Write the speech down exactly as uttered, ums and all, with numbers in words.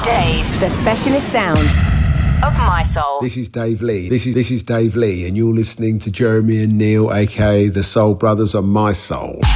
Days, the specialist sound of My Soul. This is Dave Lee. This is this is Dave Lee, and you're listening to Jeremy and Neil, aka the Soul Brothers, on My Soul.